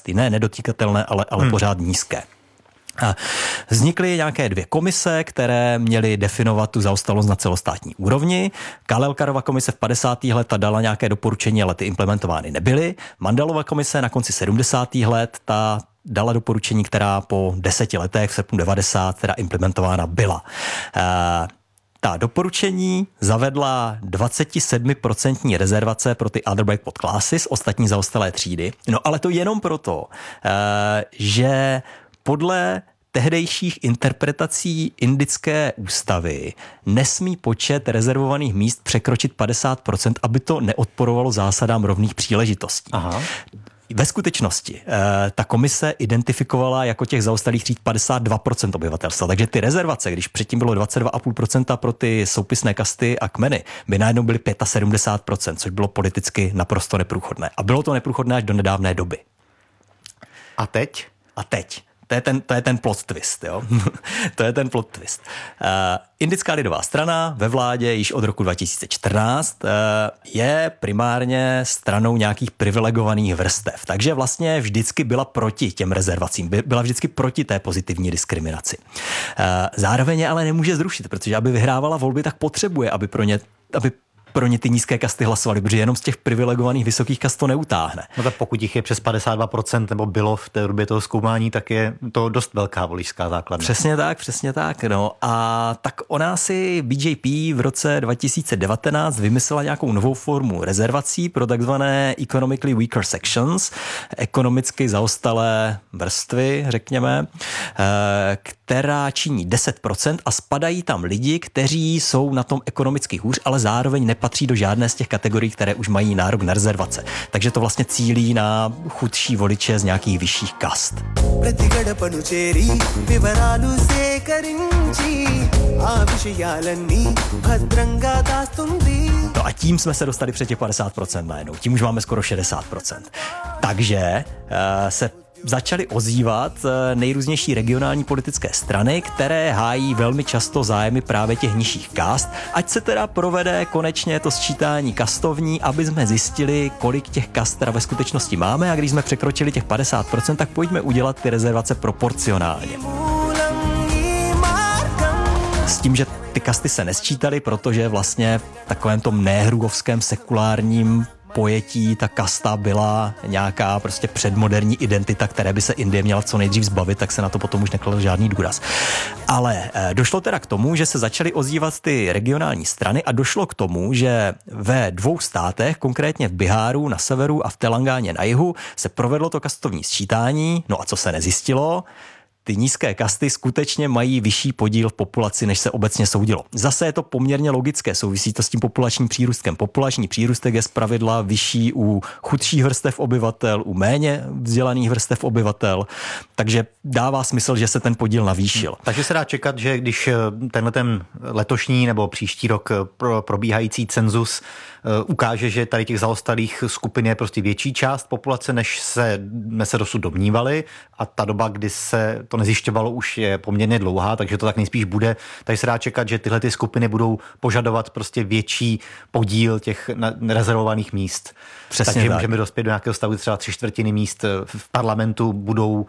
kasty. Ne nedotýkatelné, ale pořád nízké. A vznikly nějaké 2 komise, které měly definovat tu zaostalost na celostátní úrovni. Kalelkarova komise v 50. letech dala nějaké doporučení, ale ty implementovány nebyly. Mandalova komise na konci 70. let ta dala doporučení, která po 10 letech v srpnu 90 teda implementována byla. Ta doporučení zavedla 27% rezervace pro ty other backward classes, ostatní zaostalé třídy. No ale to jenom proto, že podle tehdejších interpretací indické ústavy nesmí počet rezervovaných míst překročit 50%, aby to neodporovalo zásadám rovných příležitostí. Aha. Ve skutečnosti ta komise identifikovala jako těch zaostalých tříd 52% obyvatelstva, takže ty rezervace, když předtím bylo 22,5% pro ty soupisné kasty a kmeny, by najednou byly 75%, což bylo politicky naprosto neprůchodné. A bylo to neprůchodné až do nedávné doby. A teď? To je ten plot twist, jo. To je ten plot twist. Indická lidová strana ve vládě již od roku 2014 je primárně stranou nějakých privilegovaných vrstev. Takže vlastně vždycky byla proti těm rezervacím. Byla vždycky proti té pozitivní diskriminaci. Zároveň je ale nemůže zrušit, protože aby vyhrávala volby, tak potřebuje, aby pro ně ty nízké kasty hlasovali, protože jenom z těch privilegovaných vysokých kast to neutáhne. No tak pokud jich je přes 52% nebo bylo v té době toho zkoumání, tak je to dost velká voličská základna. Přesně tak. No. A tak ona si BJP v roce 2019 vymyslela nějakou novou formu rezervací pro takzvané economically weaker sections, ekonomicky zaostalé vrstvy, řekněme, která činí 10% a spadají tam lidi, kteří jsou na tom ekonomicky hůř, ale zároveň nepatří do žádné z těch kategorií, které už mají nárok na rezervace. Takže to vlastně cílí na chudší voliče z nějakých vyšších kast. No a tím jsme se dostali před těch 50% najednou. Tím už máme skoro 60%. Takže se začaly ozývat nejrůznější regionální politické strany, které hájí velmi často zájmy právě těch nižších kast. Ať se teda provede konečně to sčítání kastovní, aby jsme zjistili, kolik těch kast teda ve skutečnosti máme, a když jsme překročili těch 50%, tak pojďme udělat ty rezervace proporcionálně. S tím, že ty kasty se nesčítaly, protože vlastně v takovém tom nehrugovském sekulárním pojetí ta kasta byla nějaká prostě předmoderní identita, které by se Indie měla co nejdřív zbavit, tak se na to potom už nekladl žádný důraz. Ale došlo teda k tomu, že se začaly ozývat ty regionální strany a došlo k tomu, že ve 2 státech, konkrétně v Biháru na severu a v Telangáně na jihu, se provedlo to kastovní sčítání. No a co se nezjistilo? Ty nízké kasty skutečně mají vyšší podíl v populaci, než se obecně soudilo. Zase je to poměrně logické, souvisí to s tím populačním přírůstkem. Populační přírůstek je zpravidla vyšší u chudších vrstev obyvatel, u méně vzdělaných vrstev obyvatel, takže dává smysl, že se ten podíl navýšil. Takže se dá čekat, že když ten letošní nebo příští rok probíhající cenzus ukáže, že tady těch zaostalých skupin je prostě větší část populace, než jsme se dosud domnívali, a ta doba, kdy se to nezjišťovalo, už je poměrně dlouhá, takže to tak nejspíš bude. Takže se dá čekat, že tyhle ty skupiny budou požadovat prostě větší podíl těch rezervovaných míst. Přesně takže tak. Můžeme dospět do nějakého stavu, třeba 3/4 míst v parlamentu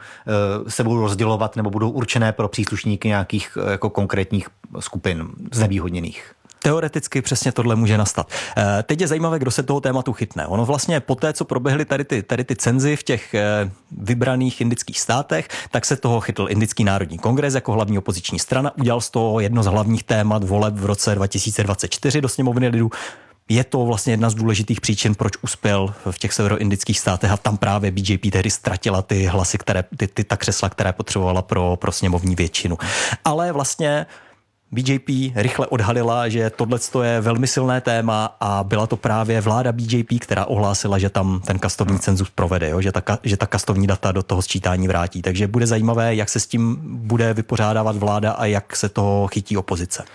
se budou rozdělovat nebo budou určené pro příslušníky nějakých jako konkrétních skupin znevýhodněných. Teoreticky přesně tohle může nastat. Teď je zajímavé, kdo se toho tématu chytne. Ono vlastně po té, co proběhly tady ty cenzy v těch vybraných indických státech, tak se toho chytl Indický národní kongres jako hlavní opoziční strana. Udělal z toho jedno z hlavních témat voleb v roce 2024 do sněmovny lidu. Je to vlastně jedna z důležitých příčin, proč uspěl v těch severoindických státech, a tam právě BJP tehdy ztratila ty hlasy, ta křesla, které potřebovala pro sněmovní většinu. Ale vlastně BJP rychle odhalila, že tohleto je velmi silné téma, a byla to právě vláda BJP, která ohlásila, že tam ten kastovní cenzus provede, jo? Že ta kastovní data do toho sčítání vrátí. Takže bude zajímavé, jak se s tím bude vypořádávat vláda a jak se toho chytí opozice.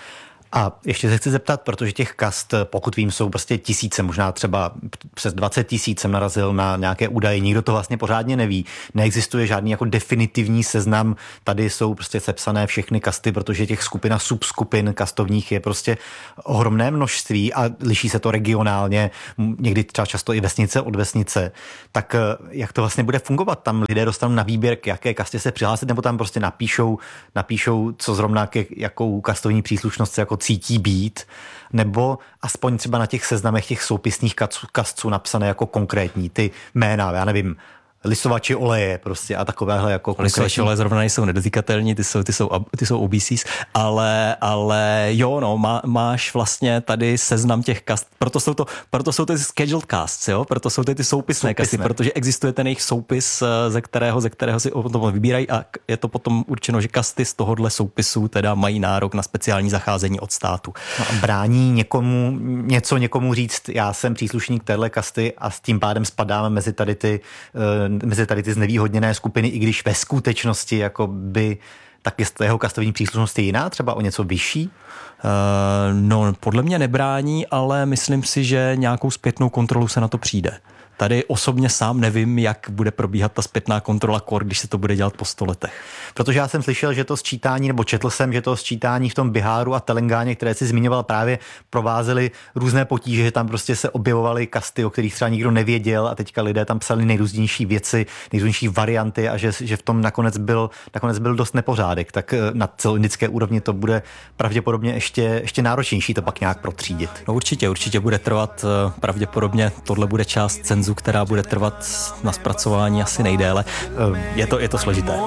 A ještě se chci zeptat, protože těch kast, pokud vím, jsou prostě tisíce, možná třeba přes 20 000 jsem narazil na nějaké údaje, nikdo to vlastně pořádně neví. Neexistuje žádný jako definitivní seznam, tady jsou prostě sepsané všechny kasty, protože těch skupin a subskupin kastovních je prostě ohromné množství a liší se to regionálně, někdy třeba často i vesnice od vesnice. Tak jak to vlastně bude fungovat? Tam lidé dostanou na výběr, k jaké kastě se přihlásit, nebo tam prostě napíšou co zrovna jakou kastovní příslušnost se jako cítí být, nebo aspoň třeba na těch seznamech těch soupisných kastců napsané jako konkrétní ty jména, já nevím, lisovači oleje prostě a takovéhle jako konkrétní. Lisovači oleje zrovna nejsou nedotykatelní, ty jsou OBCs, ale jo, no, máš vlastně tady seznam těch kast, proto jsou ty scheduled casts, jo, proto jsou ty soupisné kasty, protože existuje ten jejich soupis, ze kterého si potom vybírají a je to potom určeno, že kasty z tohohle soupisu teda mají nárok na speciální zacházení od státu. No a brání někomu říct, já jsem příslušník téhle kasty a s tím pádem spadám mezi tady ty znevýhodněné skupiny, i když ve skutečnosti jakoby tak je jeho kastovní příslušnost jiná, třeba o něco vyšší? No, podle mě nebrání, ale myslím si, že nějakou zpětnou kontrolu se na to přijde. Tady osobně sám nevím, jak bude probíhat ta zpětná kontrola kor, když se to bude dělat po 100 letech. Protože já jsem slyšel, že to sčítání, nebo četl jsem, že to sčítání v tom Biháru a Telengáně, které si zmiňoval, právě provázely různé potíže, že tam prostě se objevovaly kasty, o kterých třeba nikdo nevěděl a teďka lidé tam psali nejrůznější věci, nejrůznější varianty a že v tom nakonec byl dost nepořádek. Tak na celoindické úrovni to bude pravděpodobně ještě náročnější to pak nějak protřídit. No určitě bude trvat, pravděpodobně tohle bude část cenzu, která bude trvat na zpracování asi nejdéle. Je to složité.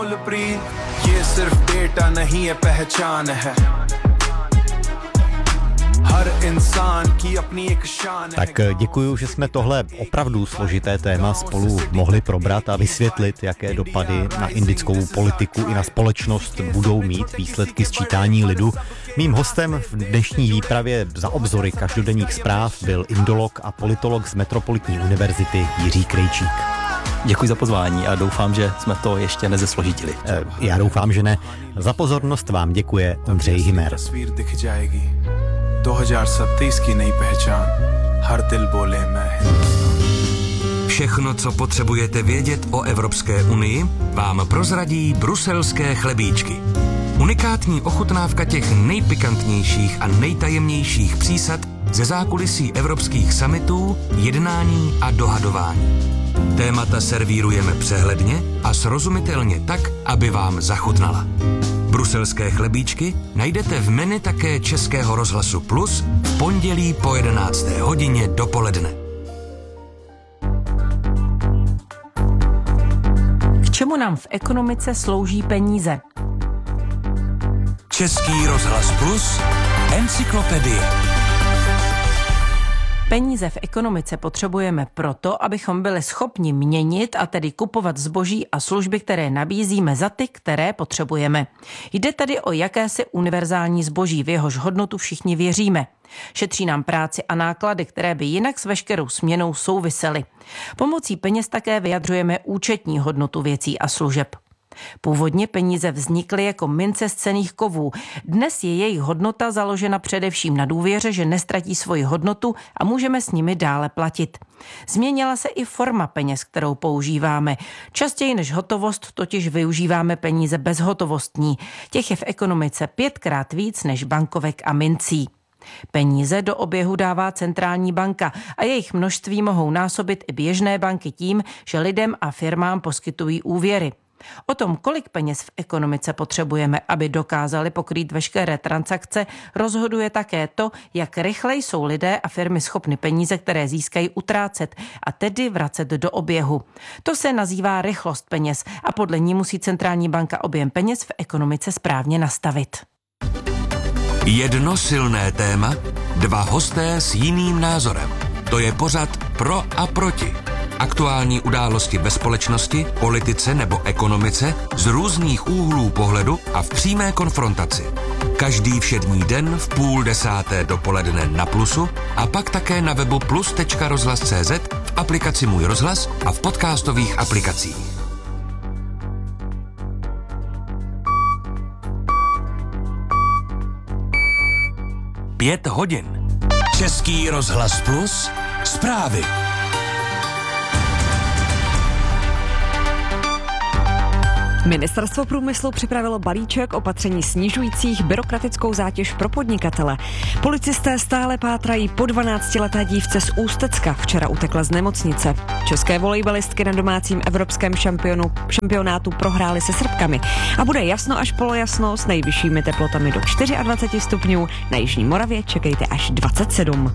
Tak děkuju, že jsme tohle opravdu složité téma spolu mohli probrat a vysvětlit, jaké dopady na indickou politiku i na společnost budou mít výsledky sčítání lidu. Mým hostem v dnešní výpravě za obzory každodenních zpráv byl indolog a politolog z Metropolitní univerzity Jiří Krejčík. Děkuji za pozvání a doufám, že jsme to ještě nezesložitili. Já doufám, že ne. Za pozornost vám děkuje Ondřej Himer. 2027 की नई पहचान हर दिल बोले मैं Hindustan. Všechno, co potřebujete vědět o Evropské unii, vám prozradí bruselské chlebíčky. Unikátní ochutnávka těch nejpikantnějších a nejtajemnějších přísad ze zákulisí evropských summitů, jednání a dohadování. Témata servírujeme přehledně a srozumitelně tak, aby vám zachutnala. Bruselské chlebíčky najdete v menu také Českého rozhlasu Plus v pondělí po 11. hodině dopoledne. K čemu nám v ekonomice slouží peníze? Český rozhlas Plus, encyklopedie. Peníze v ekonomice potřebujeme proto, abychom byli schopni měnit a tedy kupovat zboží a služby, které nabízíme za ty, které potřebujeme. Jde tady o jakési univerzální zboží, v jehož hodnotu všichni věříme. Šetří nám práci a náklady, které by jinak s veškerou směnou souvisely. Pomocí peněz také vyjadřujeme účetní hodnotu věcí a služeb. Původně peníze vznikly jako mince z cenných kovů. Dnes je jejich hodnota založena především na důvěře, že nestratí svoji hodnotu a můžeme s nimi dále platit. Změnila se i forma peněz, kterou používáme. Častěji než hotovost totiž využíváme peníze bezhotovostní. Těch je v ekonomice 5krát víc než bankovek a mincí. Peníze do oběhu dává centrální banka a jejich množství mohou násobit i běžné banky tím, že lidem a firmám poskytují úvěry. O tom, kolik peněz v ekonomice potřebujeme, aby dokázali pokrýt veškeré transakce, rozhoduje také to, jak rychle jsou lidé a firmy schopny peníze, které získají, utrácet a tedy vracet do oběhu. To se nazývá rychlost peněz a podle ní musí centrální banka objem peněz v ekonomice správně nastavit. Jedno silné téma, dva hosté s jiným názorem. To je pořad Pro a proti. Aktuální události ve společnosti, politice nebo ekonomice z různých úhlů pohledu a v přímé konfrontaci. Každý všední den v 9:30 dopoledne na Plusu a pak také na webu plus.rozhlas.cz, v aplikaci Můj rozhlas a v podcastových aplikacích. 5 hodin. Český rozhlas Plus, zprávy. Ministerstvo průmyslu připravilo balíček opatření snižujících byrokratickou zátěž pro podnikatele. Policisté stále pátrají po 12leté dívce z Ústecka. Včera utekla z nemocnice. České volejbalistky na domácím evropském šampionátu prohrály se Srbkami. A bude jasno až polojasno s nejvyššími teplotami do 24 stupňů. Na Jižní Moravě čekejte až 27.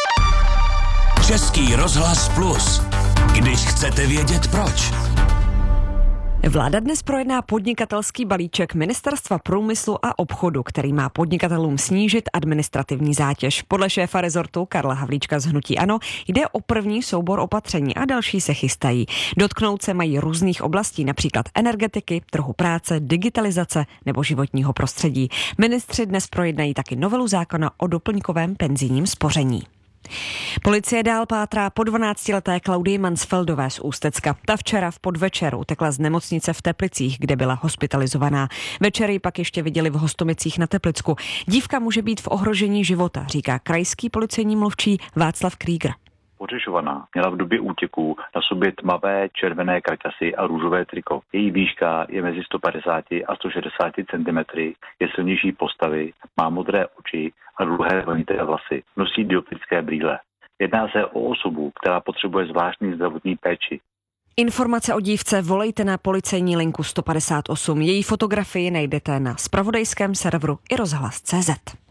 Český rozhlas Plus. Když chcete vědět proč. Vláda dnes projedná podnikatelský balíček Ministerstva průmyslu a obchodu, který má podnikatelům snížit administrativní zátěž. Podle šéfa rezortu Karla Havlíčka z hnutí ANO jde o první soubor opatření a další se chystají. Dotknout se mají různých oblastí, například energetiky, trhu práce, digitalizace nebo životního prostředí. Ministři dnes projednají taky novelu zákona o doplňkovém penzijním spoření. Policie dál pátrá po 12leté Klaudii Mansfeldové z Ústecka. Ta včera v podvečer utekla z nemocnice v Teplicích, kde byla hospitalizovaná. Večer ji pak ještě viděli v Hostomicích na Teplicku. Dívka může být v ohrožení života, říká krajský policejní mluvčí Václav Krieger. Pohřešovaná měla v době útěku na sobě tmavé červené kraťasy a růžové triko. Její výška je mezi 150 a 160 cm, je silnější postavy, má modré oči a dlouhé vlnité vlasy. Nosí dioptrické brýle. Jedná se o osobu, která potřebuje zvláštní zdravotní péči. Informace o dívce volejte na policejní linku 158. Její fotografii najdete na zpravodajském serveru iRozhlas.cz.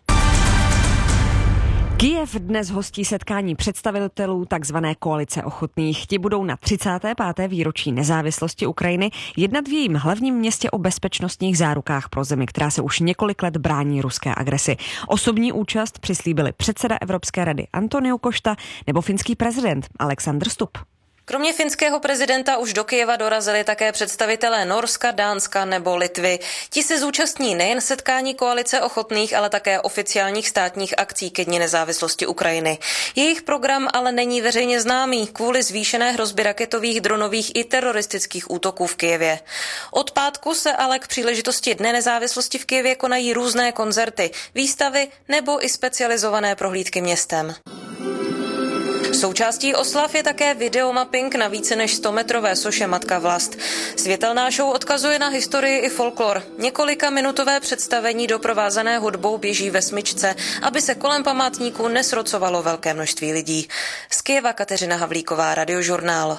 Kyjev dnes hostí setkání představitelů takzvané koalice ochotných. Ti budou na 35. výročí nezávislosti Ukrajiny jednat v jejím hlavním městě o bezpečnostních zárukách pro zemi, která se už několik let brání ruské agresi. Osobní účast přislíbili předseda Evropské rady Antonio Costa nebo finský prezident Alexander Stubb. Kromě finského prezidenta už do Kyjeva dorazili také představitelé Norska, Dánska nebo Litvy. Ti se zúčastní nejen setkání koalice ochotných, ale také oficiálních státních akcí ke dni nezávislosti Ukrajiny. Jejich program ale není veřejně známý kvůli zvýšené hrozbě raketových, dronových i teroristických útoků v Kyjevě. Od pátku se ale k příležitosti Dne nezávislosti v Kyjevě konají různé koncerty, výstavy nebo i specializované prohlídky městem. Součástí oslav je také videomapping na více než 100metrové soše Matka Vlast. Světelná show odkazuje na historii i folklor. Několika minutové představení doprovázené hudbou běží ve smyčce, aby se kolem památníku nesrocovalo velké množství lidí. Z Kyjeva Kateřina Havlíková, Radiožurnál.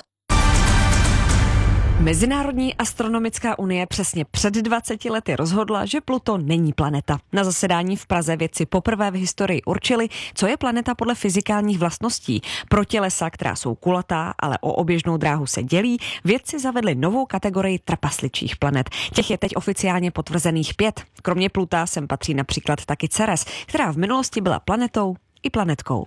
Mezinárodní astronomická unie přesně před 20 lety rozhodla, že Pluton není planeta. Na zasedání v Praze vědci poprvé v historii určili, co je planeta podle fyzikálních vlastností. Pro tělesa, která jsou kulatá, ale o oběžnou dráhu se dělí, vědci zavedli novou kategorii trpasličích planet. Těch je teď oficiálně potvrzených 5. Kromě Pluta sem patří například taky Ceres, která v minulosti byla planetou i planetkou.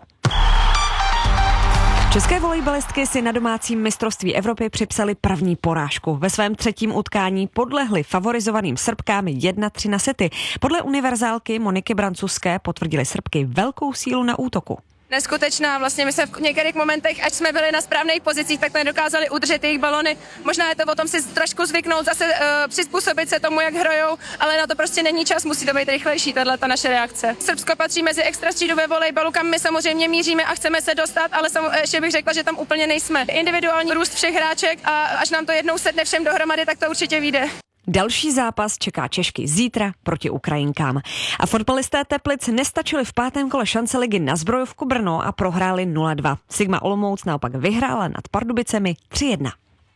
České volejbalistky si na domácím mistrovství Evropy připsali první porážku. Ve svém třetím utkání podlehli favorizovaným Srbkám 1-3 na sety. Podle univerzálky Moniky Brancuské potvrdili Srbky velkou sílu na útoku. Neskutečná, vlastně my se v některých momentech, ať jsme byli na správných pozicích, tak nedokázali udržet jejich balony. Možná je to o tom si trošku zvyknout, zase přizpůsobit se tomu, jak hrajou, ale na to prostě není čas, musí to být rychlejší, tato naše reakce. Srbsko patří mezi extratřídu ve volejbalu, kam my samozřejmě míříme a chceme se dostat, ale ještě bych řekla, že tam úplně nejsme. Individuální růst všech hráček a až nám to jednou sedne všem dohromady, tak to určitě vyjde. Další zápas čeká Češky zítra proti Ukrajinkám. A fotbalisté Teplic nestačili v 5. kole šance ligy na Zbrojovku Brno a prohráli 0-2. Sigma Olomouc naopak vyhrála nad Pardubicemi 3-1.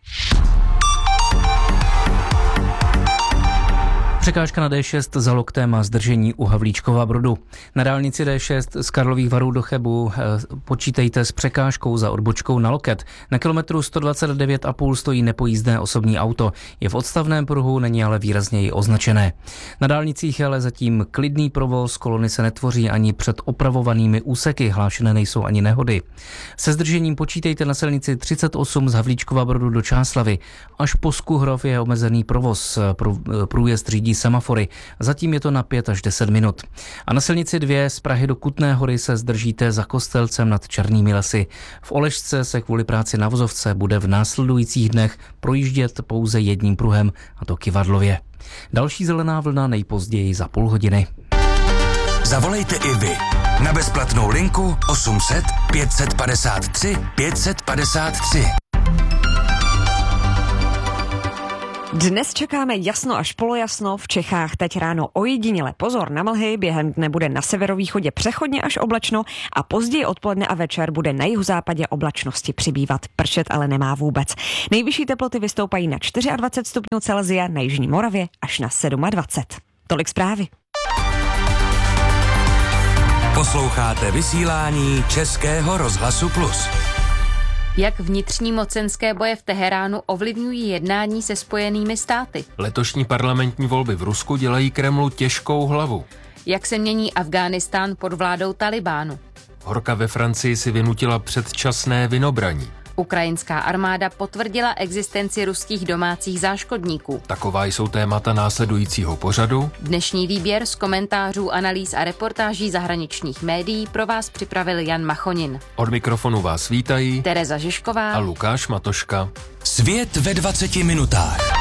Překážka na D6 za loktem a zdržení u Havlíčkova Brodu. Na dálnici D6 z Karlových Varů do Chebu počítejte s překážkou za odbočkou na loket. Na kilometru 129,5 stojí nepojízdné osobní auto. Je v odstavném pruhu, není ale výrazněji označené. Na dálnicích je ale zatím klidný provoz, kolony se netvoří ani před opravovanými úseky, hlášené nejsou ani nehody. Se zdržením počítejte na silnici 38 z Havlíčkova Brodu do Čáslavi. Až po Skuhrov je omezený provoz, průjezd řídí semafory. Zatím je to na 5 až 10 minut. A na silnici 2 z Prahy do Kutné Hory se zdržíte za Kostelcem nad Černými lesy. V Oležce se kvůli práci na vozovce bude v následujících dnech projíždět pouze jedním pruhem, a to kyvadlově. Další zelená vlna nejpozději za půl hodiny. Zavolejte i vy. Na bezplatnou linku 800 553 553. Dnes čekáme jasno až polojasno, v Čechách teď ráno ojediněle pozor na mlhy, během dne bude na severovýchodě přechodně až oblačno a později odpoledne a večer bude na jihozápadě oblačnosti přibývat, pršet ale nemá vůbec. Nejvyšší teploty vystoupají na 24 stupňů Celsia, na jižní Moravě až na 27. Tolik zprávy. Posloucháte vysílání Českého rozhlasu Plus. Jak vnitřní mocenské boje v Teheránu ovlivňují jednání se Spojenými státy? Letošní parlamentní volby v Rusku dělají Kremlu těžkou hlavu. Jak se mění Afghánistán pod vládou Talibánu? Horka ve Francii si vynutila předčasné vynobraní. Ukrajinská armáda potvrdila existenci ruských domácích záškodníků. Taková jsou témata následujícího pořadu. Dnešní výběr z komentářů, analýz a reportáží zahraničních médií pro vás připravil Jan Machonin. Od mikrofonu vás vítají Tereza Žižková a Lukáš Matoška. Svět ve 20 minutách.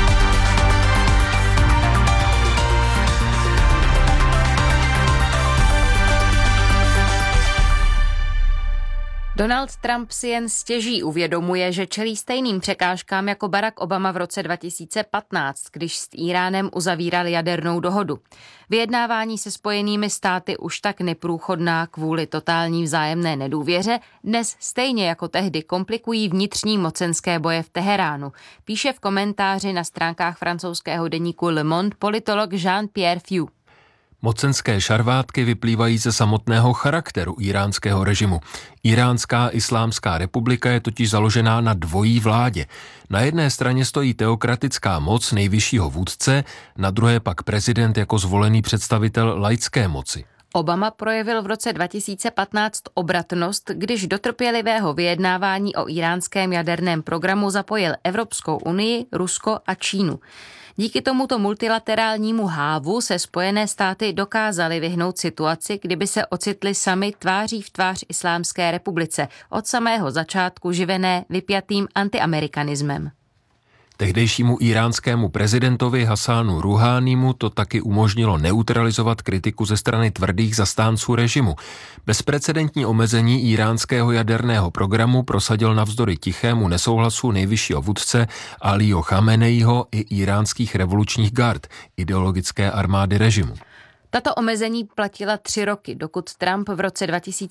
Donald Trump si jen stěží uvědomuje, že čelí stejným překážkám jako Barack Obama v roce 2015, když s Íránem uzavíral jadernou dohodu. Vyjednávání se Spojenými státy už tak neprůchodná kvůli totální vzájemné nedůvěře dnes stejně jako tehdy komplikují vnitřní mocenské boje v Teheránu, píše v komentáři na stránkách francouzského deníku Le Monde politolog Jean-Pierre Fiu. Mocenské šarvátky vyplývají ze samotného charakteru íránského režimu. Iránská islámská republika je totiž založená na dvojí vládě. Na jedné straně stojí teokratická moc nejvyššího vůdce, na druhé pak prezident jako zvolený představitel laické moci. Obama projevil v roce 2015 obratnost, když do trpělivého vyjednávání o íránském jaderném programu zapojil Evropskou unii, Rusko a Čínu. Díky tomuto multilaterálnímu hávu se Spojené státy dokázaly vyhnout situaci, kdyby se ocitly sami tváří v tvář Islámské republice, od samého začátku živené vypjatým antiamerikanismem. Tehdejšímu iránskému prezidentovi Hasánu Ruhánímu to taky umožnilo neutralizovat kritiku ze strany tvrdých zastánců režimu. Bezprecedentní omezení iránského jaderného programu prosadil navzdory tichému nesouhlasu nejvyššího vůdce Alího Chameneího i iránských revolučních gard, ideologické armády režimu. Tato omezení platila 3 roky, dokud Trump v roce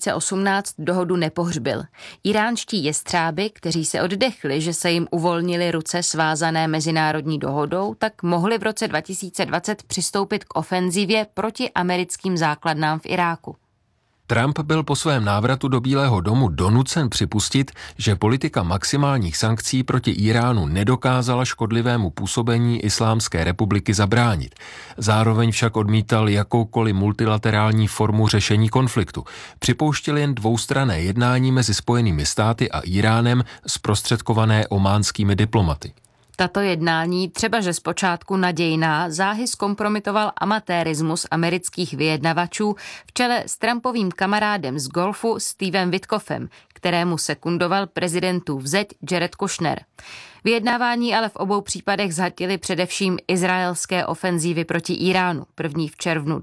2018 dohodu nepohřbil. Iránští jestřáby, kteří se oddechli, že se jim uvolnily ruce svázané mezinárodní dohodou, tak mohli v roce 2020 přistoupit k ofenzivě proti americkým základnám v Iráku. Trump byl po svém návratu do Bílého domu donucen připustit, že politika maximálních sankcí proti Iránu nedokázala škodlivému působení Islámské republiky zabránit. Zároveň však odmítal jakoukoliv multilaterální formu řešení konfliktu. Připouštěl jen dvoustranné jednání mezi Spojenými státy a Iránem zprostředkované ománskými diplomaty. Tato jednání, třeba že zpočátku nadějná, záhy zkompromitoval amatérismus amerických vyjednavačů v čele s Trumpovým kamarádem z golfu Stevem Witkoffem, kterému sekundoval prezidentův zeď Jared Kushner. Vyjednávání ale v obou případech zhatily především izraelské ofenzívy proti Iránu, první v červnu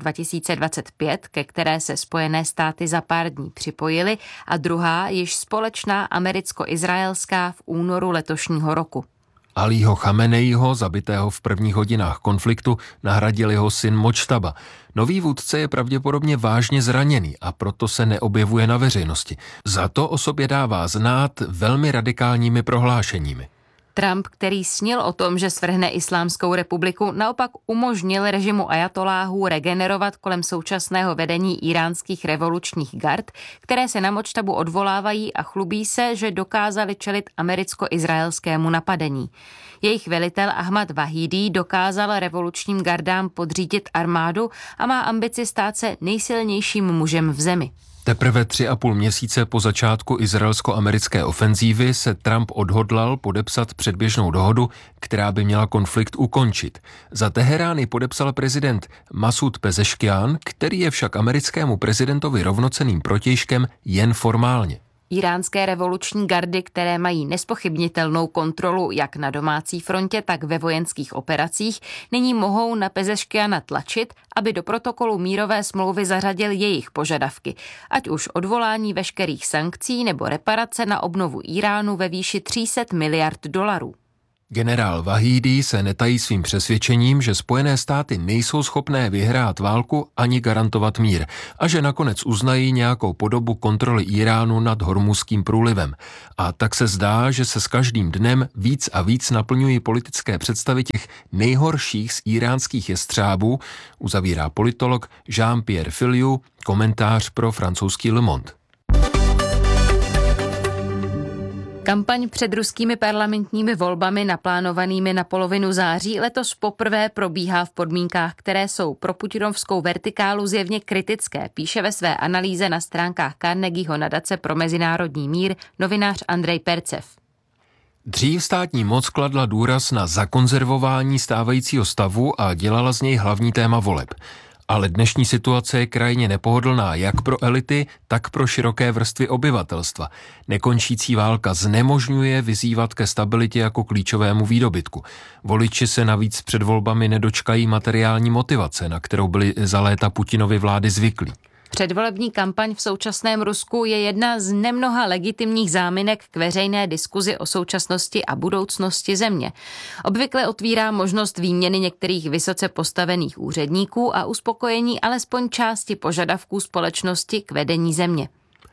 2025, ke které se Spojené státy za pár dní připojily, a druhá již společná americko-izraelská v únoru letošního roku. Alího Chameneího, zabitého v prvních hodinách konfliktu, nahradil jeho syn Močtaba. Nový vůdce je pravděpodobně vážně zraněný a proto se neobjevuje na veřejnosti. Za to o sobě dává znát velmi radikálními prohlášeními. Trump, který snil o tom, že svrhne Islámskou republiku, naopak umožnil režimu ajatoláhů regenerovat kolem současného vedení iránských revolučních gard, které se na Močtabu odvolávají a chlubí se, že dokázali čelit americko-izraelskému napadení. Jejich velitel Ahmad Vahidi dokázal revolučním gardám podřídit armádu a má ambici stát se nejsilnějším mužem v zemi. Teprve 3,5 měsíce po začátku izraelsko-americké ofenzívy se Trump odhodlal podepsat předběžnou dohodu, která by měla konflikt ukončit. Za Teherán ji podepsal prezident Masud Pezeškian, který je však americkému prezidentovi rovnocenným protějškem jen formálně. Iránské revoluční gardy, které mají nespochybnitelnou kontrolu jak na domácí frontě, tak ve vojenských operacích, nyní mohou na Pezeškiana tlačit, aby do protokolu mírové smlouvy zařadil jejich požadavky, ať už odvolání veškerých sankcí nebo reparace na obnovu Iránu ve výši 300 miliard dolarů. Generál Vahídí se netají svým přesvědčením, že Spojené státy nejsou schopné vyhrát válku ani garantovat mír a že nakonec uznají nějakou podobu kontroly Iránu nad Hormuzským průlivem. A tak se zdá, že se s každým dnem víc a víc naplňují politické představy těch nejhorších z iránských jestřábů, uzavírá politolog Jean-Pierre Filiu, komentář pro francouzský Le Monde. Kampaň před ruskými parlamentními volbami naplánovanými na polovinu září letos poprvé probíhá v podmínkách, které jsou pro putinovskou vertikálu zjevně kritické, píše ve své analýze na stránkách Carnegieho nadace pro mezinárodní mír novinář Andrej Percev. Dřív státní moc kladla důraz na zakonzervování stávajícího stavu a dělala z něj hlavní téma voleb. Ale dnešní situace je krajně nepohodlná jak pro elity, tak pro široké vrstvy obyvatelstva. Nekončící válka znemožňuje vyzývat ke stabilitě jako klíčovému výdobytku. Voliči se navíc před volbami nedočkají materiální motivace, na kterou byli za léta Putinovy vlády zvyklí. Předvolební kampaň v současném Rusku je jedna z nemnoha legitimních záminek k veřejné diskuzi o současnosti a budoucnosti země. Obvykle otvírá možnost výměny některých vysoce postavených úředníků a uspokojení alespoň části požadavků společnosti k vedení země.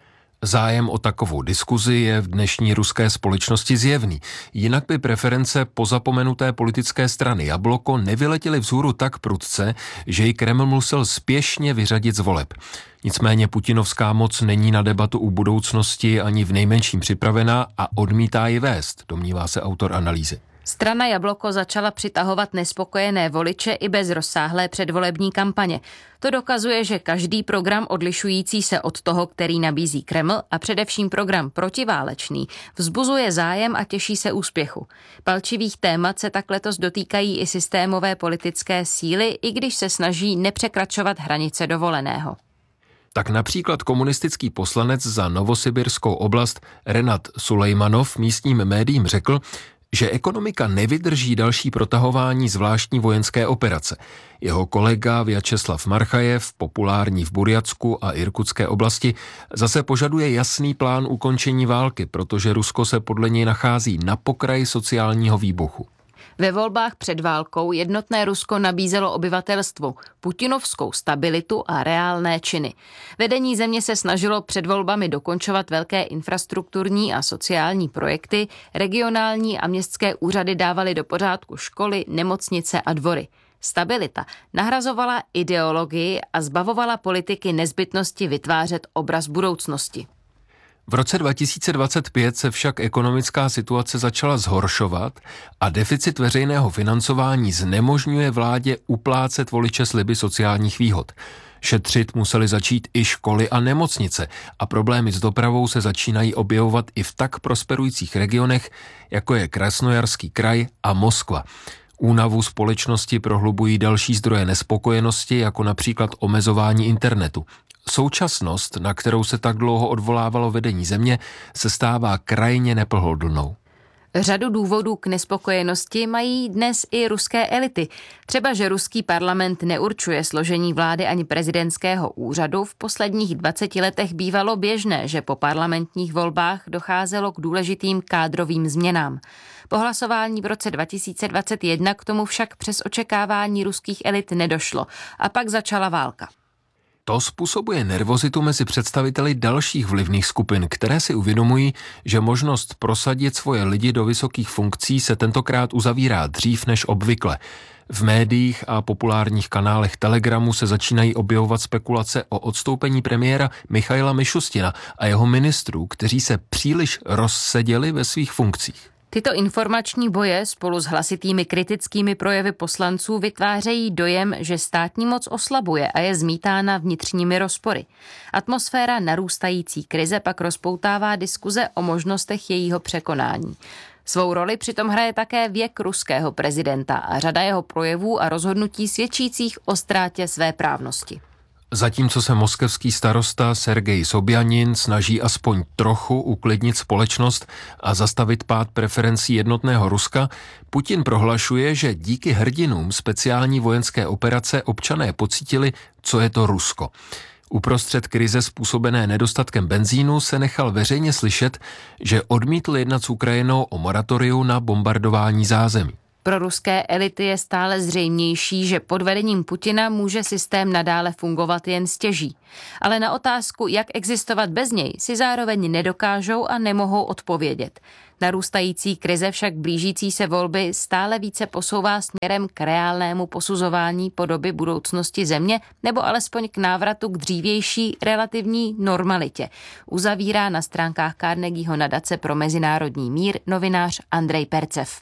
Zájem o takovou diskuzi je v dnešní ruské společnosti zjevný. Jinak by preference pozapomenuté politické strany Jabloko nevyletěly vzhůru tak prudce, že ji Kreml musel spěšně vyřadit z voleb. Nicméně putinovská moc není na debatu o budoucnosti ani v nejmenším připravená a odmítá ji vést, domnívá se autor analýzy. Strana Jabloko začala přitahovat nespokojené voliče i bez rozsáhlé předvolební kampaně. To dokazuje, že každý program odlišující se od toho, který nabízí Kreml, a především program protiválečný, vzbuzuje zájem a těší se úspěchu. Palčivých témat se tak letos dotýkají i systémové politické síly, i když se snaží nepřekračovat hranice dovoleného. Tak například komunistický poslanec za Novosibirskou oblast Renat Sulejmanov místním médiím řekl, že ekonomika nevydrží další protahování zvláštní vojenské operace. Jeho kolega Vjačeslav Marchajev, populární v Burjatsku a Irkutské oblasti, zase požaduje jasný plán ukončení války, protože Rusko se podle něj nachází na pokraji sociálního výbuchu. Ve volbách před válkou jednotné Rusko nabízelo obyvatelstvu putinovskou stabilitu a reálné činy. Vedení země se snažilo před volbami dokončovat velké infrastrukturní a sociální projekty, regionální a městské úřady dávaly do pořádku školy, nemocnice a dvory. Stabilita nahrazovala ideologii a zbavovala politiky nezbytnosti vytvářet obraz budoucnosti. V roce 2025 se však ekonomická situace začala zhoršovat a deficit veřejného financování znemožňuje vládě uplácet voliče sliby sociálních výhod. Šetřit museli začít i školy a nemocnice a problémy s dopravou se začínají objevovat i v tak prosperujících regionech, jako je Krasnojarský kraj a Moskva. Únavu společnosti prohlubují další zdroje nespokojenosti, jako například omezování internetu. Současnost, na kterou se tak dlouho odvolávalo vedení země, se stává krajně nepohodlnou. Řadu důvodů k nespokojenosti mají dnes i ruské elity. Třeba, že ruský parlament neurčuje složení vlády ani prezidentského úřadu, v posledních 20 letech bývalo běžné, že po parlamentních volbách docházelo k důležitým kádrovým změnám. Po hlasování v roce 2021 k tomu však přes očekávání ruských elit nedošlo a pak začala válka. To způsobuje nervozitu mezi představiteli dalších vlivných skupin, které si uvědomují, že možnost prosadit svoje lidi do vysokých funkcí se tentokrát uzavírá dřív než obvykle. V médiích a populárních kanálech Telegramu se začínají objevovat spekulace o odstoupení premiéra Michaila Mišustina a jeho ministrů, kteří se příliš rozseděli ve svých funkcích. Tyto informační boje spolu s hlasitými kritickými projevy poslanců vytvářejí dojem, že státní moc oslabuje a je zmítána vnitřními rozpory. Atmosféra narůstající krize pak rozpoutává diskuze o možnostech jejího překonání. Svou roli přitom hraje také věk ruského prezidenta a řada jeho projevů a rozhodnutí svědčících o ztrátě svéprávnosti. Zatímco se moskevský starosta Sergej Sobjanin snaží aspoň trochu uklidnit společnost a zastavit pád preferencí jednotného Ruska, Putin prohlašuje, že díky hrdinům speciální vojenské operace občané pocítili, co je to Rusko. Uprostřed krize způsobené nedostatkem benzínu se nechal veřejně slyšet, že odmítl jednat s Ukrajinou o moratoriu na bombardování zázemí. Pro ruské elity je stále zřejmější, že pod vedením Putina může systém nadále fungovat jen stěží. Ale na otázku, jak existovat bez něj, si zároveň nedokážou a nemohou odpovědět. Narůstající krize však blížící se volby stále více posouvá směrem k reálnému posuzování podoby budoucnosti země nebo alespoň k návratu k dřívější relativní normalitě. Uzavírá na stránkách Carnegieho nadace pro mezinárodní mír novinář Andrej Percev.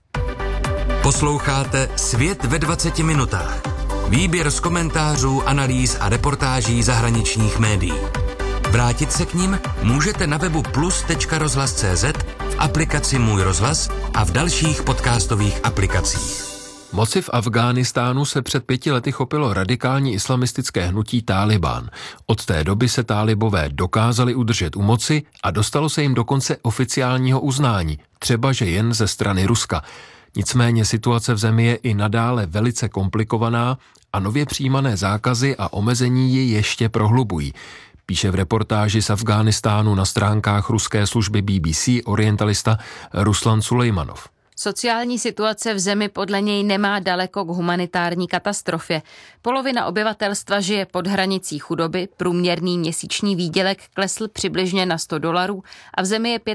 Posloucháte Svět ve 20 minutách. Výběr z komentářů, analýz a reportáží zahraničních médií. Vrátit se k nim můžete na webu plus.rozhlas.cz, v aplikaci Můj rozhlas a v dalších podcastových aplikacích. Moci v Afghánistánu se před 5 lety chopilo radikální islamistické hnutí Tálibán. Od té doby se tálibové dokázali udržet u moci a dostalo se jim dokonce oficiálního uznání, třeba že jen ze strany Ruska. Nicméně situace v zemi je i nadále velice komplikovaná a nově přijímané zákazy a omezení ji ještě prohlubují. Píše v reportáži z Afghánistánu na stránkách ruské služby BBC orientalista Ruslan Sulejmanov. Sociální situace v zemi podle něj nemá daleko k humanitární katastrofě. Polovina obyvatelstva žije pod hranicí chudoby, průměrný měsíční výdělek klesl přibližně na $100 a v zemi je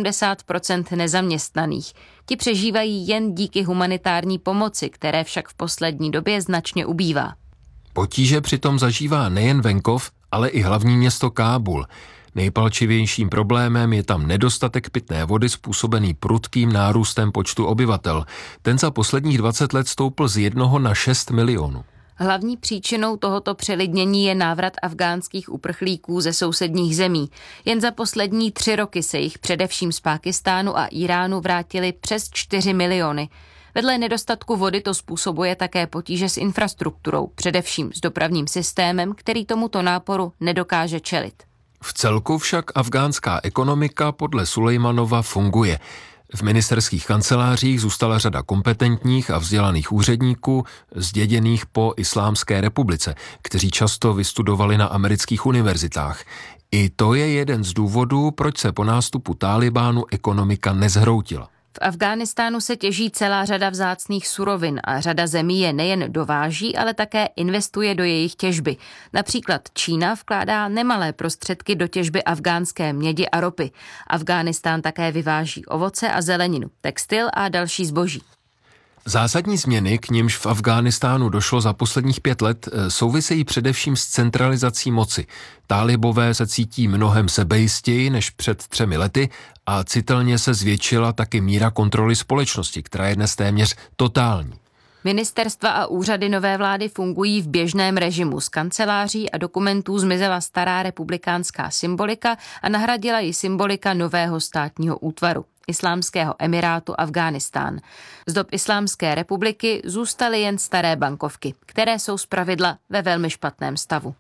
75% nezaměstnaných. Ti přežívají jen díky humanitární pomoci, které však v poslední době značně ubývá. Potíže přitom zažívá nejen venkov, ale i hlavní město Kábul. Nejpalčivějším problémem je tam nedostatek pitné vody způsobený prudkým nárůstem počtu obyvatel. Ten za posledních 20 let stoupl z 1 na 6 milionů. Hlavní příčinou tohoto přelidnění je návrat afgánských uprchlíků ze sousedních zemí. Jen za poslední 3 roky se jich především z Pákistánu a Iránu vrátili přes 4 miliony. Vedle nedostatku vody to způsobuje také potíže s infrastrukturou, především s dopravním systémem, který tomuto náporu nedokáže čelit. V celku však afgánská ekonomika podle Sulejmanova funguje. V ministerských kancelářích zůstala řada kompetentních a vzdělaných úředníků, zděděných po Islámské republice, kteří často vystudovali na amerických univerzitách. I to je jeden z důvodů, proč se po nástupu Tálibánu ekonomika nezhroutila. V Afghánistánu se těží celá řada vzácných surovin a řada zemí je nejen dováží, ale také investuje do jejich těžby. Například Čína vkládá nemalé prostředky do těžby afgánské mědi a ropy. Afghánistán také vyváží ovoce a zeleninu, textil a další zboží. Zásadní změny, k nimž v Afghánistánu došlo za posledních 5 let, souvisejí především s centralizací moci. Tálibové se cítí mnohem sebejistěji než před 3 lety a citelně se zvětšila taky míra kontroly společnosti, která je dnes téměř totální. Ministerstva a úřady nové vlády fungují v běžném režimu. Z kanceláří a dokumentů zmizela stará republikánská symbolika a nahradila ji symbolika nového státního útvaru, Islámského emirátu Afghánistán. Z dob Islámské republiky zůstaly jen staré bankovky, které jsou zpravidla ve velmi špatném stavu.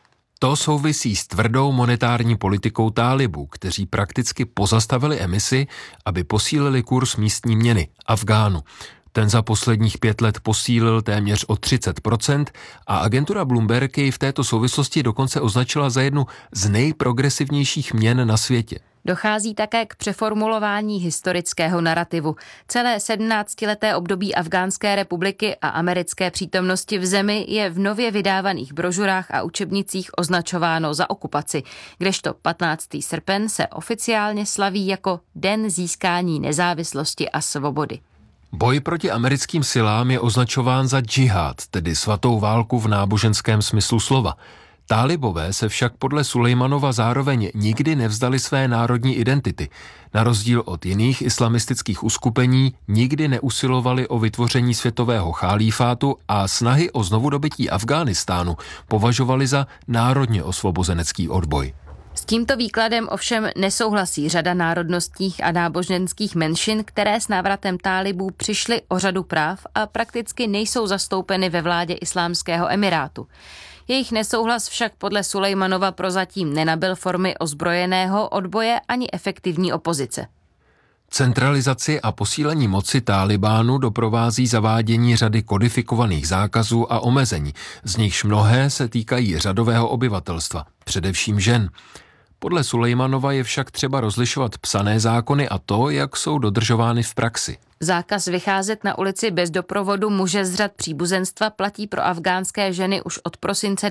To souvisí s tvrdou monetární politikou Tálibů, kteří prakticky pozastavili emisi, aby posílili kurz místní měny Afgánu. Ten za posledních 5 let posílil téměř o 30% a agentura Bloomberg ji v této souvislosti dokonce označila za jednu z nejprogresivnějších měn na světě. Dochází také k přeformulování historického narrativu. Celé 17leté období Afghánské republiky a americké přítomnosti v zemi je v nově vydávaných brožurách a učebnicích označováno za okupaci, kdežto 15. srpen se oficiálně slaví jako Den získání nezávislosti a svobody. Boj proti americkým silám je označován za džihad, tedy svatou válku v náboženském smyslu slova. Tálibové se však podle Sulejmanova zároveň nikdy nevzdali své národní identity. Na rozdíl od jiných islamistických uskupení nikdy neusilovali o vytvoření světového chalífátu a snahy o znovudobytí Afghánistánu považovali za národně osvobozenecký odboj. S tímto výkladem ovšem nesouhlasí řada národnostních a náboženských menšin, které s návratem Tálibů přišly o řadu práv a prakticky nejsou zastoupeny ve vládě Islámského emirátu. Jejich nesouhlas však podle Sulejmanova prozatím nenabyl formy ozbrojeného odboje ani efektivní opozice. Centralizaci a posílení moci Tálibánu doprovází zavádění řady kodifikovaných zákazů a omezení, z nichž mnohé se týkají řadového obyvatelstva, především žen. Podle Sulejmanova je však třeba rozlišovat psané zákony a to, jak jsou dodržovány v praxi. Zákaz vycházet na ulici bez doprovodu muže z řad příbuzenstva platí pro afgánské ženy už od prosince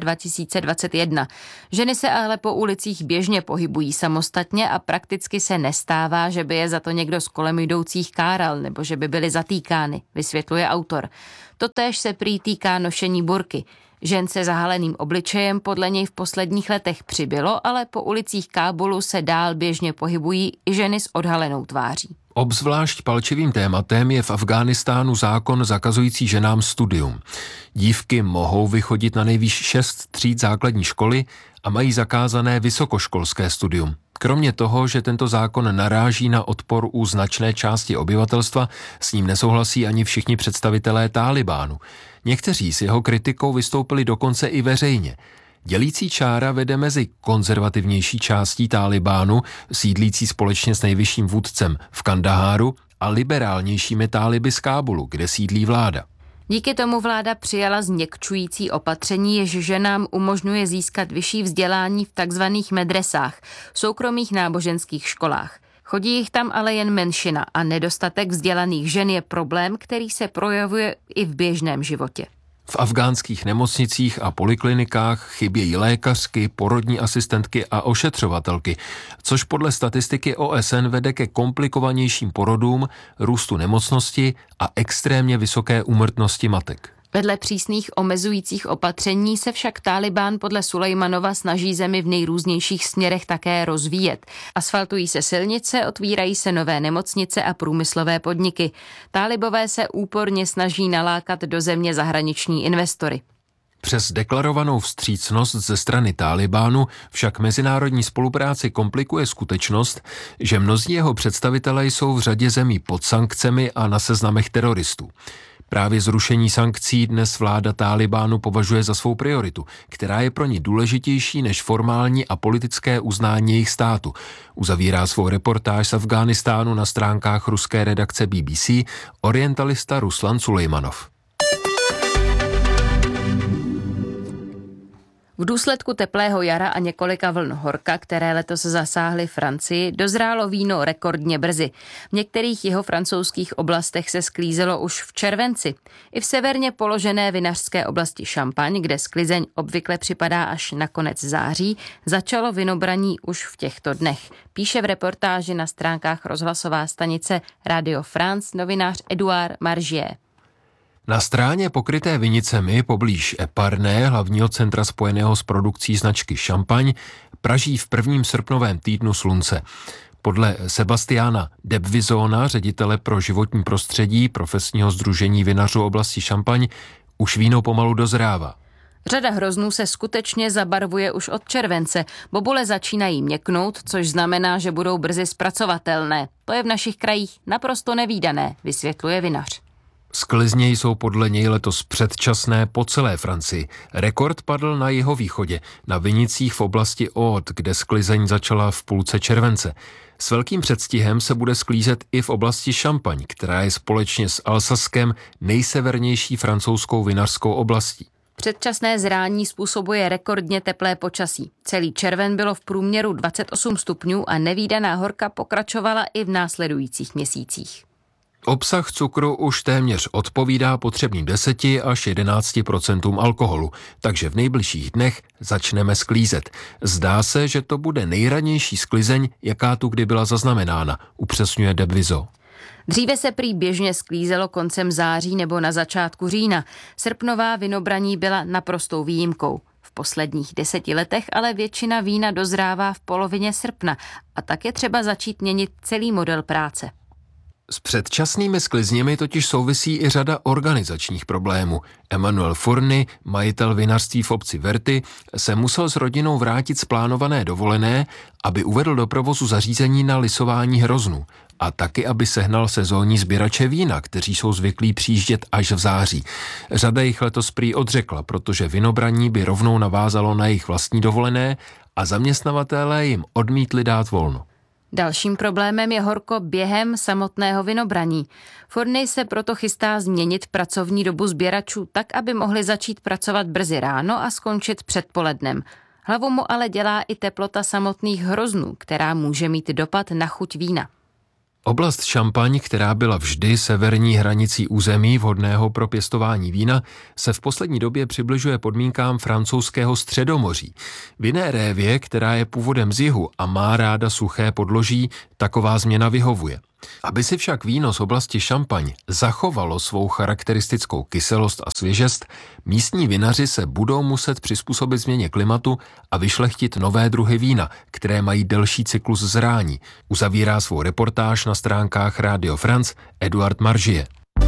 2021. Ženy se ale po ulicích běžně pohybují samostatně a prakticky se nestává, že by je za to někdo z kolem jdoucích káral nebo že by byly zatýkány, vysvětluje autor. Totéž se prý týká nošení burky. Žen se zahaleným obličejem podle něj v posledních letech přibylo, ale po ulicích Kábulu se dál běžně pohybují i ženy s odhalenou tváří. Obzvlášť palčivým tématem je v Afghánistánu zákon zakazující ženám studium. Dívky mohou vychodit na nejvýš 6 tříd základní školy a mají zakázané vysokoškolské studium. Kromě toho, že tento zákon naráží na odpor u značné části obyvatelstva, s ním nesouhlasí ani všichni představitelé Tálibánu. Někteří s jeho kritikou vystoupili dokonce i veřejně. Dělící čára vede mezi konzervativnější částí Tálibánu, sídlící společně s nejvyšším vůdcem v Kandaháru, a liberálnějšími Táliby z Kábulu, kde sídlí vláda. Díky tomu vláda přijala změkčující opatření, jež ženám umožňuje získat vyšší vzdělání v takzvaných medresách, soukromých náboženských školách. Chodí jich tam ale jen menšina a nedostatek vzdělaných žen je problém, který se projevuje i v běžném životě. V afgánských nemocnicích a poliklinikách chybějí lékařky, porodní asistentky a ošetřovatelky, což podle statistiky OSN vede ke komplikovanějším porodům, růstu nemocnosti a extrémně vysoké úmrtnosti matek. Vedle přísných omezujících opatření se však Tálibán podle Sulejmanova snaží zemi v nejrůznějších směrech také rozvíjet. Asfaltují se silnice, otvírají se nové nemocnice a průmyslové podniky. Tálibové se úporně snaží nalákat do země zahraniční investory. Přes deklarovanou vstřícnost ze strany Tálibánu však mezinárodní spolupráci komplikuje skutečnost, že mnozí jeho představitelé jsou v řadě zemí pod sankcemi a na seznamech teroristů. Právě zrušení sankcí dnes vláda Tálibánu považuje za svou prioritu, která je pro ní důležitější než formální a politické uznání jejich státu. Uzavírá svou reportáž z Afghánistánu na stránkách ruské redakce BBC orientalista Ruslan Sulejmanov. V důsledku teplého jara a několika vln horka, které letos zasáhly Francii, dozrálo víno rekordně brzy. V některých jihovrancouzských oblastech se sklízelo už v červenci. I v severně položené vinařské oblasti Šampaň, kde sklizeň obvykle připadá až na konec září, začalo vinobraní už v těchto dnech. Píše v reportáži na stránkách rozhlasová stanice Radio France novinář Edouard Margier. Na stráně pokryté vinicemi poblíž Epernay, hlavního centra spojeného s produkcí značky Champagne, praží v prvním srpnovém týdnu slunce. Podle Sebastiana Debvizona, ředitele pro životní prostředí profesního sdružení vinařů oblasti Champagne, už víno pomalu dozrává. Řada hroznů se skutečně zabarvuje už od července. Bobule začínají měknout, což znamená, že budou brzy zpracovatelné. To je v našich krajích naprosto nevídané, vysvětluje vinař. Sklizně jsou podle něj letos předčasné po celé Francii. Rekord padl na jihovýchodě, na vinicích v oblasti Aude, kde sklizeň začala v půlce července. S velkým předstihem se bude sklízet i v oblasti Champagne, která je společně s Alsaskem nejsevernější francouzskou vinařskou oblastí. Předčasné zrání způsobuje rekordně teplé počasí. Celý červen bylo v průměru 28 stupňů a nevídaná horka pokračovala i v následujících měsících. Obsah cukru už téměř odpovídá potřebným 10 až 11% alkoholu, takže v nejbližších dnech začneme sklízet. Zdá se, že to bude nejranější sklizeň, jaká tu kdy byla zaznamenána, upřesňuje Debvizo. Dříve se prý běžně sklízelo koncem září nebo na začátku října. Srpnová vinobraní byla naprostou výjimkou. V posledních 10 letech ale většina vína dozrává v polovině srpna a tak je třeba začít měnit celý model práce. S předčasnými sklizněmi totiž souvisí i řada organizačních problémů. Emmanuel Fourny, majitel vinařství v obci Verty, se musel s rodinou vrátit z plánované dovolené, aby uvedl do provozu zařízení na lisování hroznů. a taky, aby sehnal sezónní sběrače vína, kteří jsou zvyklí přijíždět až v září. Řada jich letos prý odřekla, protože vinobraní by rovnou navázalo na jejich vlastní dovolené a zaměstnavatelé jim odmítli dát volno. Dalším problémem je horko během samotného vinobraní. Fournier se proto chystá změnit pracovní dobu sběračů tak, aby mohli začít pracovat brzy ráno a skončit předpolednem. Hlavu mu ale dělá i teplota samotných hroznů, která může mít dopad na chuť vína. Oblast Šampaň, která byla vždy severní hranicí území vhodného pro pěstování vína, se v poslední době přibližuje podmínkám francouzského Středomoří. Vinné révě, která je původem z jihu a má ráda suché podloží, taková změna vyhovuje. Aby si však víno z oblasti Šampaň zachovalo svou charakteristickou kyselost a svěžest, místní vinaři se budou muset přizpůsobit změně klimatu a vyšlechtit nové druhy vína, které mají delší cyklus zrání. Uzavírá svou reportáž na stránkách Radio France Eduard Margie.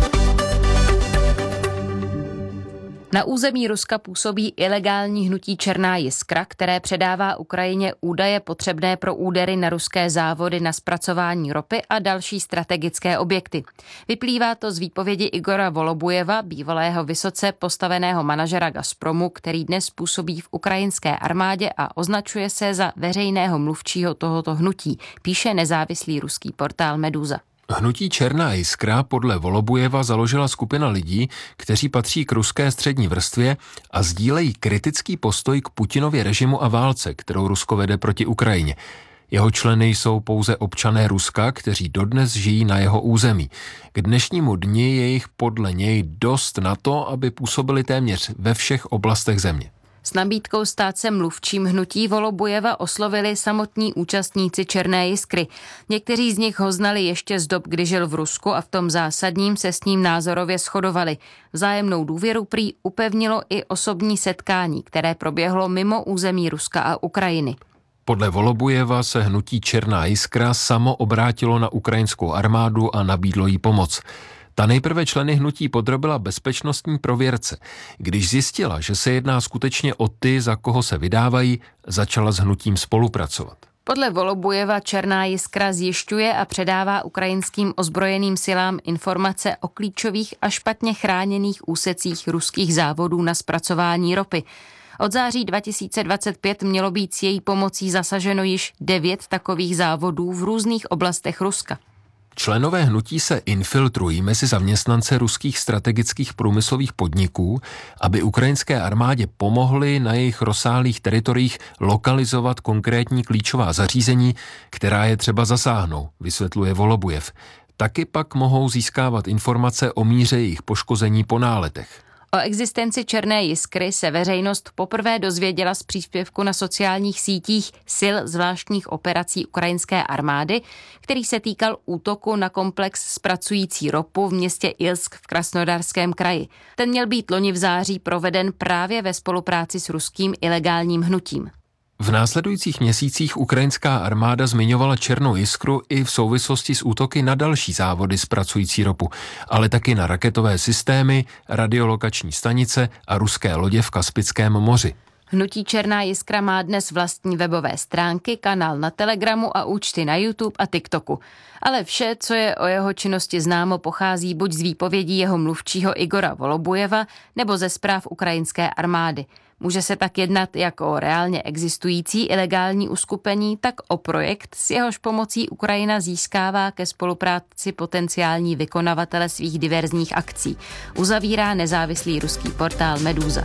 Na území Ruska působí ilegální hnutí Černá jiskra, které předává Ukrajině údaje potřebné pro údery na ruské závody na zpracování ropy a další strategické objekty. Vyplývá to z výpovědi Igora Volobujeva, bývalého vysoce postaveného manažera Gazpromu, který dnes působí v ukrajinské armádě a označuje se za veřejného mluvčího tohoto hnutí, píše nezávislý ruský portál Meduza. Hnutí Černá jiskra podle Volobujeva založila skupina lidí, kteří patří k ruské střední vrstvě a sdílejí kritický postoj k Putinově režimu a válce, kterou Rusko vede proti Ukrajině. Jeho členy jsou pouze občané Ruska, kteří dodnes žijí na jeho území. K dnešnímu dni je jich podle něj dost na to, aby působili téměř ve všech oblastech země. S nabídkou stát se mluvčím hnutí Volobujeva oslovili samotní účastníci Černé jiskry. Někteří z nich ho znali ještě z dob, kdy žil v Rusku a v tom zásadním se s ním názorově shodovali. Vzájemnou důvěru prý upevnilo i osobní setkání, které proběhlo mimo území Ruska a Ukrajiny. Podle Volobujeva se hnutí Černá jiskra samo obrátilo na ukrajinskou armádu a nabídlo jí pomoc. Ta nejprve členy hnutí podrobila bezpečnostní prověrce. Když zjistila, že se jedná skutečně o ty, za koho se vydávají, začala s hnutím spolupracovat. Podle Volobujeva Černá jiskra zjišťuje a předává ukrajinským ozbrojeným silám informace o klíčových a špatně chráněných úsecích ruských závodů na zpracování ropy. Od září 2025 mělo být s její pomocí zasaženo již 9 takových závodů v různých oblastech Ruska. Členové hnutí se infiltrují mezi zaměstnance ruských strategických průmyslových podniků, aby ukrajinské armádě pomohli na jejich rozsáhlých teritoriích lokalizovat konkrétní klíčová zařízení, která je třeba zasáhnout, vysvětluje Volobujev. Taky pak mohou získávat informace o míře jejich poškození po náletech. O existenci Černé jiskry se veřejnost poprvé dozvěděla z příspěvku na sociálních sítích sil zvláštních operací ukrajinské armády, který se týkal útoku na komplex zpracující ropu v městě Ilsk v Krasnodarském kraji. Ten měl být loni v září proveden právě ve spolupráci s ruským ilegálním hnutím. V následujících měsících ukrajinská armáda zmiňovala Černou jiskru i v souvislosti s útoky na další závody zpracující ropu, ale taky na raketové systémy, radiolokační stanice a ruské lodě v Kaspickém moři. Hnutí Černá jiskra má dnes vlastní webové stránky, kanál na Telegramu a účty na YouTube a TikToku. Ale vše, co je o jeho činnosti známo, pochází buď z výpovědí jeho mluvčího Igora Volobujeva nebo ze zpráv ukrajinské armády. Může se tak jednat jak o reálně existující ilegální uskupení, tak o projekt, s jehož pomocí Ukrajina získává ke spolupráci potenciální vykonavatele svých diverzních akcí. Uzavírá nezávislý ruský portál Meduza.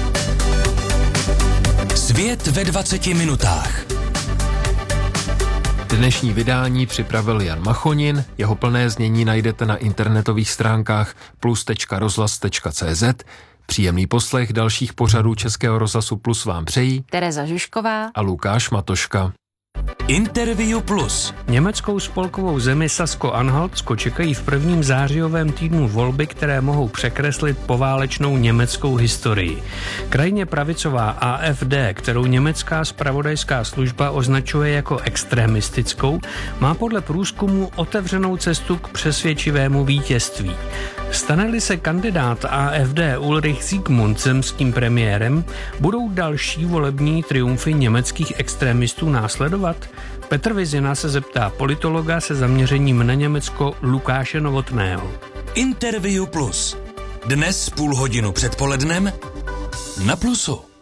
Svět ve 20 minutách. Dnešní vydání připravil Jan Machonin, jeho plné znění najdete na internetových stránkách plus.rozhlas.cz. Příjemný poslech dalších pořadů Českého rozhlasu Plus vám přejí Tereza Žižková a Lukáš Matoška. Interview Plus. Německou spolkovou zemi Sasko-Anhaltsko čekají v prvním zářijovém týdnu volby, které mohou překreslit poválečnou německou historii. Krajně pravicová AfD, kterou německá zpravodajská služba označuje jako extremistickou, má podle průzkumu otevřenou cestu k přesvědčivému vítězství. Stane-li se kandidát AfD Ulrich Zikmund zemským premiérem, budou další volební triumfy německých extrémistů následovat? Petr Vizina se zeptá politologa se zaměřením na Německo Lukáše Novotného. Interview Plus. Dnes 0,5 hodiny před polednem na Plusu.